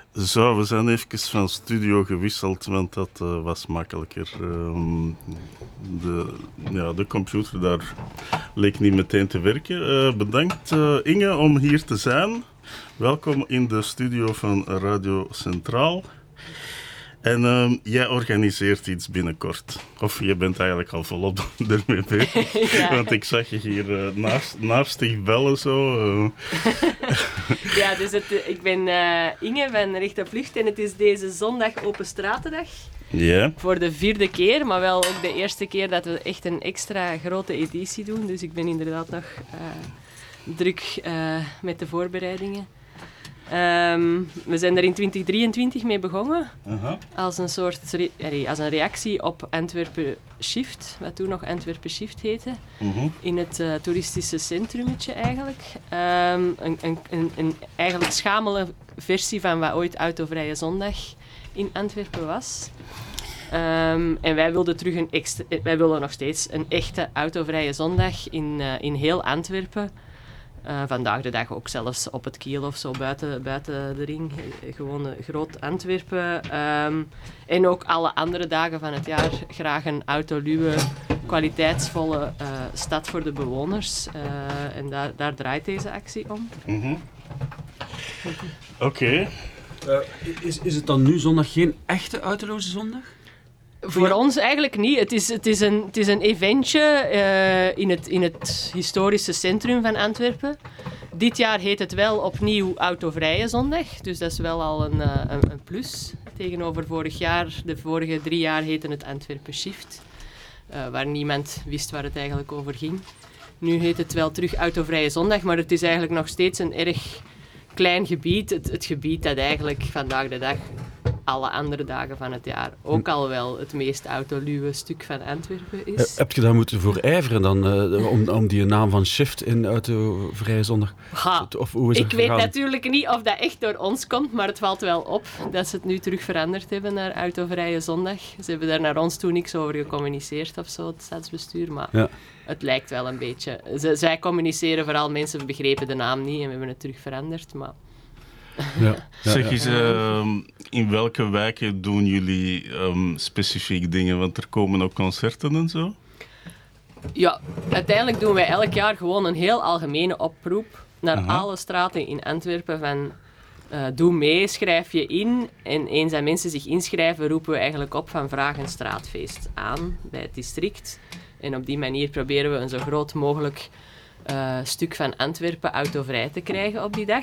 Zo, we zijn even van studio gewisseld, want dat was makkelijker. De computer daar leek niet meteen te werken. Bedankt Inge om hier te zijn. Welkom in de studio van Radio Centraal. En jij organiseert iets binnenkort. Of je bent eigenlijk al volop ermee bezig. Ja. Want ik zag je hier naastig bellen zo. Ja, dus ik ben Inge van Recht op Lucht en het is deze zondag Open Stratendag. Ja. Voor de 4e keer, maar wel ook de eerste keer dat we echt een extra grote editie doen. Dus ik ben inderdaad nog druk met de voorbereidingen. We zijn er in 2023 mee begonnen, als een soort als een reactie op Antwerpen Shift, wat toen nog Antwerpen Shift heette, in het toeristische centrummetje eigenlijk. Een eigenlijk schamele versie van wat ooit Autovrije Zondag in Antwerpen was. En wij wilden wij willen nog steeds een echte autovrije zondag in heel Antwerpen. Vandaag de dag ook zelfs op het Kiel of zo, buiten de ring. Gewoon groot Antwerpen. En ook alle andere dagen van het jaar graag een autoluwe, kwaliteitsvolle stad voor de bewoners. En daar draait deze actie om. Oké. Is het dan nu zondag geen echte autoloze zondag? Voor ons eigenlijk niet. Het is een eventje in het historische centrum van Antwerpen. Dit jaar heet het wel opnieuw Autovrije Zondag, dus dat is wel al een plus. Tegenover vorig jaar, de vorige 3 jaar heette het Antwerpen Shift, waar niemand wist waar het eigenlijk over ging. Nu heet het wel terug Autovrije Zondag, maar het is eigenlijk nog steeds een erg klein gebied. Het gebied dat eigenlijk vandaag de dag alle andere dagen van het jaar ook al wel het meest autoluwe stuk van Antwerpen is. Heb je daar moeten voor ijveren dan, om die naam van Shift in Autovrije Zondag? Of hoe is het weet natuurlijk niet of dat echt door ons komt, maar het valt wel op dat ze het nu terug veranderd hebben naar Autovrije Zondag. Ze hebben daar naar ons toen niks over gecommuniceerd of zo, het stadsbestuur, maar het lijkt wel een beetje. Zij communiceren vooral, mensen begrepen de naam niet en we hebben het terug veranderd, maar... Zeg eens, in welke wijken doen jullie specifiek dingen? Want er komen ook concerten en zo? Ja, uiteindelijk doen wij elk jaar gewoon een heel algemene oproep naar alle straten in Antwerpen van doe mee, schrijf je in. En eens dat mensen zich inschrijven, roepen we eigenlijk op van vraag een straatfeest aan bij het district. En op die manier proberen we een zo groot mogelijk stuk van Antwerpen autovrij te krijgen op die dag.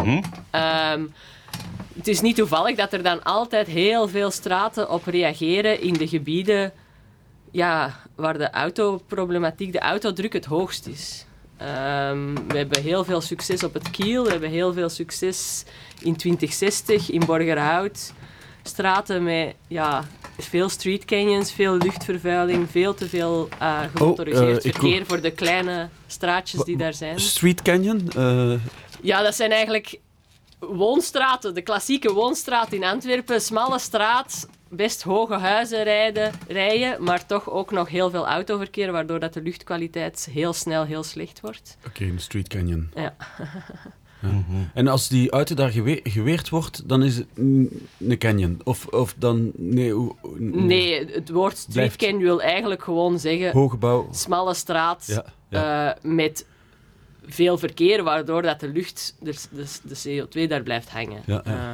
Het is niet toevallig dat er dan altijd heel veel straten op reageren in de gebieden waar de autoproblematiek, de autodruk het hoogst is. We hebben heel veel succes op het Kiel, we hebben heel veel succes in 2060, in Borgerhout. Straten met veel street canyons, veel luchtvervuiling, veel te veel gemotoriseerd verkeer voor de kleine straatjes die daar zijn. Street canyon? Ja, dat zijn eigenlijk woonstraten, de klassieke woonstraat in Antwerpen. Smalle straat, best hoge huizen rijden, maar toch ook nog heel veel autoverkeer, waardoor dat de luchtkwaliteit heel snel heel slecht wordt. Oké, een street canyon. Ja. En als die auto daar geweerd wordt, dan is het een canyon? Of dan... Nee, het woord street canyon wil eigenlijk gewoon zeggen... Hogebouw. Smalle straat met veel verkeer, waardoor dat de lucht, de CO2 daar blijft hangen.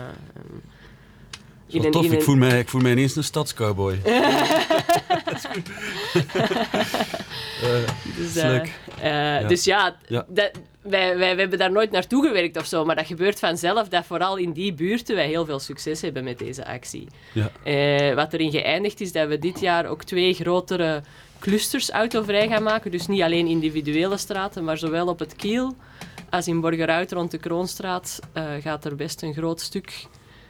Tof, ik voel mij ineens een stadscowboy. Wij hebben daar nooit naartoe gewerkt of zo, maar dat gebeurt vanzelf dat vooral in die buurten wij heel veel succes hebben met deze actie. Wat erin geëindigd is dat we dit jaar ook 2 grotere clusters autovrij gaan maken. Dus niet alleen individuele straten, maar zowel op het Kiel als in Borgerhout rond de Kroonstraat gaat er best een groot stuk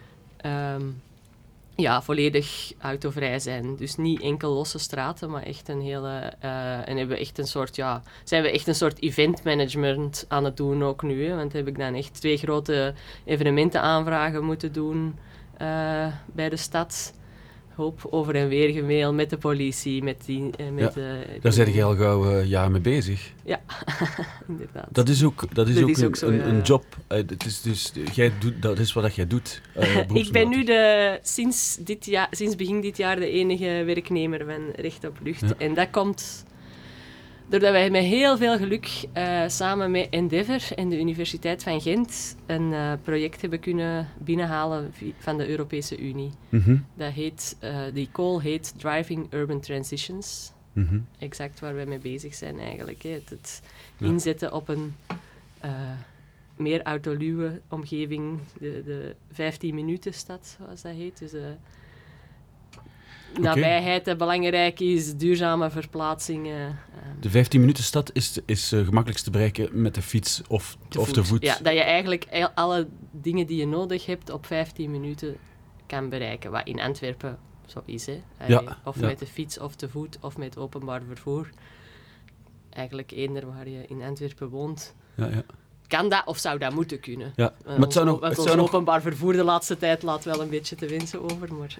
volledig autovrij zijn. Dus niet enkel losse straten, maar echt een hele... en hebben we echt zijn we echt een soort eventmanagement aan het doen ook nu. Hè? Want heb ik dan echt 2 grote evenementen aanvragen moeten doen bij de stad. hoop over en weer gemail met de politie, met die... Daar zijn jij al gauw jaar mee bezig. Ja, inderdaad. Dat is ook zo, een job. Het is dus, dat is wat jij doet. Ik ben nu sinds begin dit jaar de enige werknemer van Recht op Lucht. Ja. En dat komt doordat wij met heel veel geluk samen met Endeavour en de Universiteit van Gent een project hebben kunnen binnenhalen van de Europese Unie. Mm-hmm. Die call heet Driving Urban Transitions. Mm-hmm. Exact waar wij mee bezig zijn eigenlijk. Hè. Het inzetten op een meer autoluwe omgeving, de 15-minuten-stad, zoals dat heet. Dus nabijheid belangrijk is, duurzame verplaatsingen. De 15-minuten-stad is gemakkelijkst te bereiken met de fiets of te voet. Ja, dat je eigenlijk alle dingen die je nodig hebt op 15 minuten kan bereiken. Wat in Antwerpen zo is, hè. Met de fiets of te voet of met openbaar vervoer. Eigenlijk eender waar je in Antwerpen woont. Ja. Kan dat of zou dat moeten kunnen? Ja. Maar ons openbaar vervoer de laatste tijd laat wel een beetje te wensen over. Maar...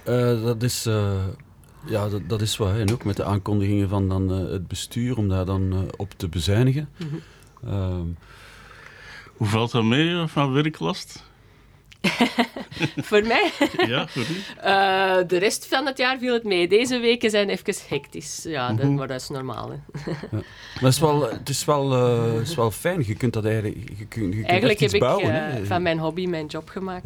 dat is wat. Hè. En ook met de aankondigingen van dan, het bestuur om daar dan op te bezuinigen. Mm-hmm. Hoe valt dat mee van werklast? Voor mij? Ja, voor u? De rest van het jaar viel het mee. Deze weken zijn even hectisch. Ja, maar dat is normaal. Hè. Maar het is wel fijn. Je kunt dat eigenlijk... Je kunt eigenlijk heb ik bouwen, van mijn hobby mijn job gemaakt.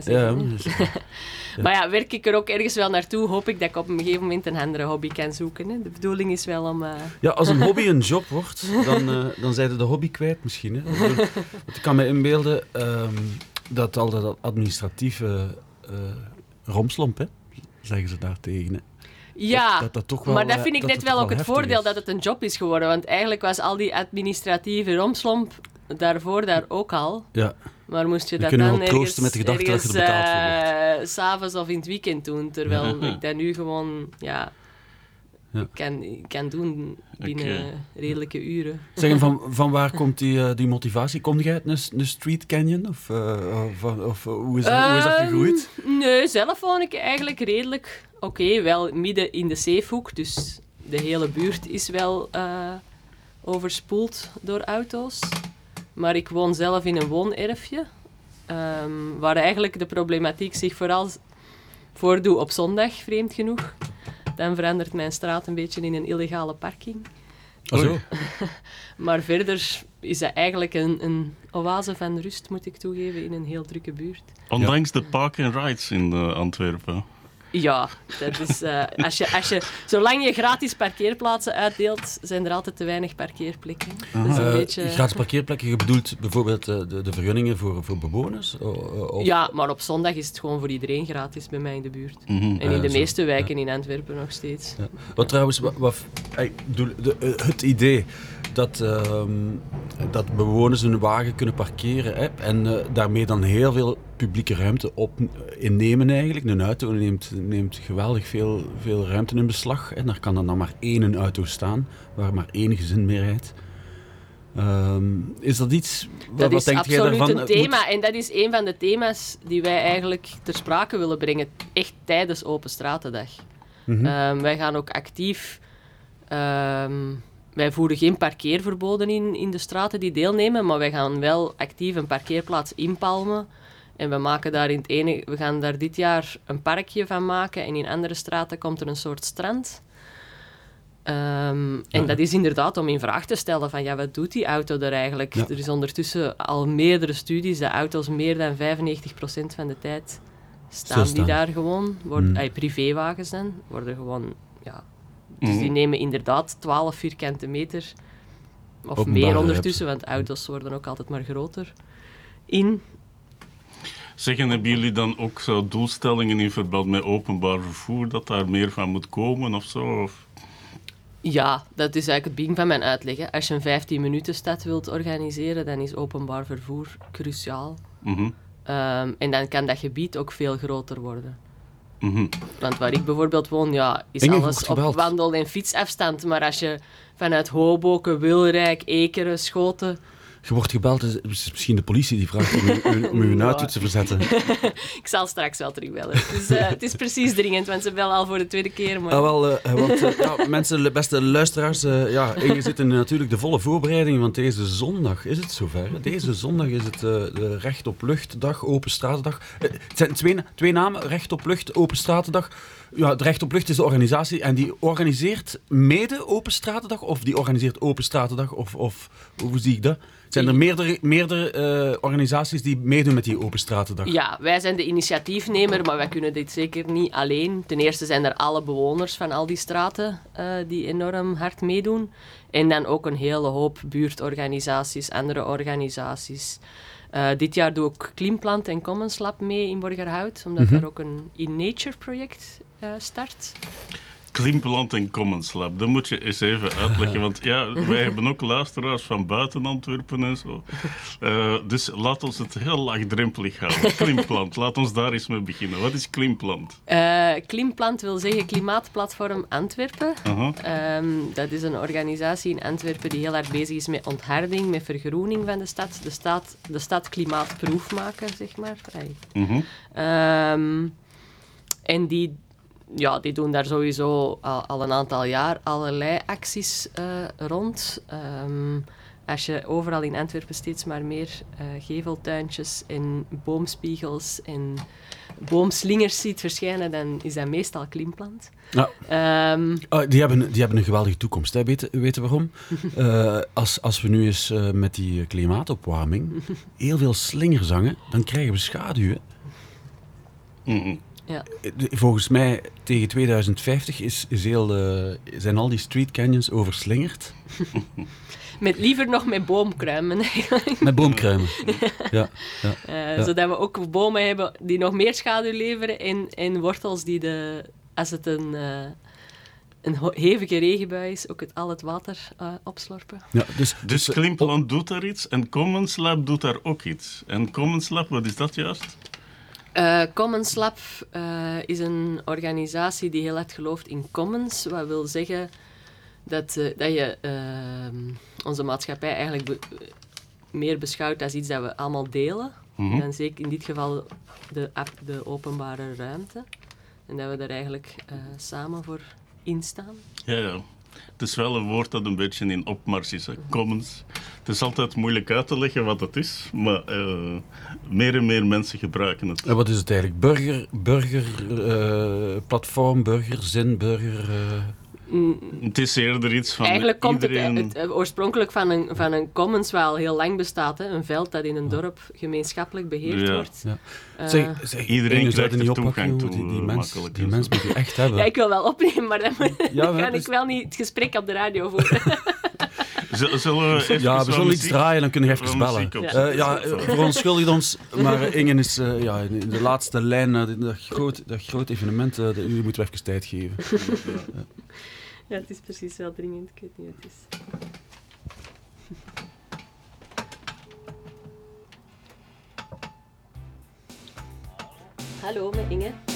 Ja. Maar ja, werk ik er ook ergens wel naartoe, hoop ik dat ik op een gegeven moment een andere hobby kan zoeken. Hè. De bedoeling is wel om... Ja, als een hobby een job wordt, dan zijn de hobby kwijt misschien. Hè. Want ik kan me inbeelden... dat al dat administratieve romslomp, hè, zeggen ze daar tegen. Hè. Ja, dat toch wel, maar dat vind ik net wel ook het voordeel dat het een job is geworden. Want eigenlijk was al die administratieve romslomp daar ook al. Ja. Maar moest je dat dan ergens, troosten met de gedachte dat je er betaald voor wordt. 's avonds of in het weekend doen. Terwijl ik dat nu gewoon kan doen binnen redelijke uren. Zeg, van waar komt die motivatie? Kom jij uit een street canyon? Of hoe is dat gegroeid? Nee, zelf woon ik eigenlijk redelijk oké. Wel midden in de Zeefhoek, dus de hele buurt is wel overspoeld door auto's. Maar ik woon zelf in een woonerfje, waar eigenlijk de problematiek zich vooral voordoet op zondag, vreemd genoeg. Dan verandert mijn straat een beetje in een illegale parking. Zo. Maar verder is dat eigenlijk een oase van rust, moet ik toegeven, in een heel drukke buurt. Ondanks de park-and-rides in Antwerpen. Ja, dat is, zolang je gratis parkeerplaatsen uitdeelt, zijn er altijd te weinig parkeerplekken. Dus een beetje... Gratis parkeerplekken, je bedoelt bijvoorbeeld de vergunningen voor bewoners? Ja, maar op zondag is het gewoon voor iedereen gratis bij mij in de buurt. Mm-hmm. En in de meeste wijken in Antwerpen nog steeds. Ja. Wat trouwens, het idee dat bewoners hun wagen kunnen parkeren en daarmee dan heel veel publieke ruimte innemen eigenlijk. Een auto neemt geweldig veel ruimte in beslag. En daar kan dan maar één auto staan, waar maar één gezin mee rijdt. Is dat iets... Dat wat is denkt jij daarvan? absoluut een thema. En dat is een van de thema's die wij eigenlijk ter sprake willen brengen. Echt tijdens Open Stratendag. Mm-hmm. Wij gaan ook actief... wij voeren geen parkeerverboden in de straten die deelnemen, maar wij gaan wel actief een parkeerplaats inpalmen. En we gaan daar dit jaar een parkje van maken en in andere straten komt er een soort strand. En dat is inderdaad om in vraag te stellen van, wat doet die auto er eigenlijk? Ja. Er is ondertussen al meerdere studies dat auto's meer dan 95% van de tijd staan die daar gewoon. Privéwagens dan, worden gewoon... Ja, dus die nemen inderdaad 12 vierkante meter, of openbaar meer ondertussen, want auto's worden ook altijd maar groter, in. Zeggen, hebben jullie dan ook zo doelstellingen in verband met openbaar vervoer, dat daar meer van moet komen of zo? Of? Ja, dat is eigenlijk het begin van mijn uitleg. Hè. Als je een 15-minuten-stad wilt organiseren, dan is openbaar vervoer cruciaal. Mm-hmm. En dan kan dat gebied ook veel groter worden. Mm-hmm. Want waar ik bijvoorbeeld woon, is alles op wandel- en fietsafstand. Maar als je vanuit Hoboken, Wilrijk, Ekeren, Schoten Je wordt gebeld, het is misschien de politie die vraagt om uw auto te verzetten. Ik zal straks wel terugbellen. Het is precies dringend, want ze bellen al voor de tweede keer. Maar... Mensen, beste luisteraars, Inge zit in natuurlijk de volle voorbereidingen, want deze zondag is het zover. Deze zondag is het de Recht op Luchtdag, Open Stratendag. Het zijn twee namen, Recht op Lucht, Open Stratendag. Ja, de Recht op Lucht is de organisatie en die organiseert mede Open Stratendag of die organiseert Open Stratendag of hoe zie ik dat? Zijn er meerdere organisaties die meedoen met die Open Stratendag? Ja, wij zijn de initiatiefnemer, maar wij kunnen dit zeker niet alleen. Ten eerste zijn er alle bewoners van al die straten die enorm hard meedoen. En dan ook een hele hoop buurtorganisaties, andere organisaties. Dit jaar doe ik Klimplant en Commons Lab mee in Borgerhout, omdat daar ook een In Nature project start. Klimplant en Commons Lab, dat moet je eens even uitleggen. Want ja, wij hebben ook luisteraars van buiten Antwerpen en zo. Dus laat ons het heel laagdrempelig houden. Klimplant, laat ons daar eens mee beginnen. Wat is Klimplant? Klimplant wil zeggen Klimaatplatform Antwerpen. Dat is een organisatie in Antwerpen die heel erg bezig is met ontharding, met vergroening van de stad. De stad klimaatproof maken, zeg maar. En die doen daar sowieso al een aantal jaar allerlei acties rond. Als je overal in Antwerpen steeds maar meer geveltuintjes en boomspiegels en boomslingers ziet verschijnen, dan is dat meestal Klimplant. Ja. Die hebben een geweldige toekomst. Hè. Weten waarom? Als we nu eens met die klimaatopwarming heel veel slingers hangen, dan krijgen we schaduw. Ja. Volgens mij tegen 2050 zijn al die street canyons overslingerd. Liever nog met boomkruimen eigenlijk. Met boomkruimen. Ja. Zodat we ook bomen hebben die nog meer schaduw leveren en wortels die als het een hevige regenbui is, ook al het water opslorpen. Ja, dus Klimplant doet daar iets en Commons Lab doet daar ook iets. En Commons Lab, wat is dat juist? Commons Lab is een organisatie die heel hard gelooft in commons. Wat wil zeggen dat je onze maatschappij eigenlijk meer beschouwt als iets dat we allemaal delen. Dan zeker in dit geval de openbare ruimte. En dat we daar eigenlijk samen voor instaan. Ja. Het is wel een woord dat een beetje in opmars is, hè? Commons. Het is altijd moeilijk uit te leggen wat het is, maar meer en meer mensen gebruiken het. En wat is het eigenlijk? Burgerplatform, burgerzin, burger... Het is eerder iets van eigenlijk komt iedereen... het oorspronkelijk van een commons wat al heel lang bestaat. Hè? Een veld dat in een dorp gemeenschappelijk beheerd wordt. Ja. Zeg, iedereen krijgt er toegang toe. Die mens moet je echt hebben. Ja, ik wil wel opnemen, maar dan ga ik wel niet het gesprek op de radio voeren. Zullen we we zullen iets draaien, dan kunnen we even bellen. Verontschuldigt ons, maar Inge is in de laatste lijn naar dat groot evenement. U moeten we even tijd geven. Ja, het is precies wel dringend. Ik weet niet wat het is. Hallo, met Inge.